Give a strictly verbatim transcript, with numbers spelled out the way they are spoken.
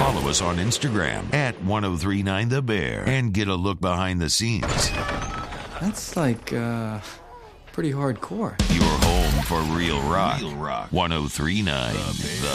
Follow us on Instagram at ten thirty-nine The Bear and get a look behind the scenes. That's like, uh, pretty hardcore. Your home for real rock. Real rock. ten thirty-nine The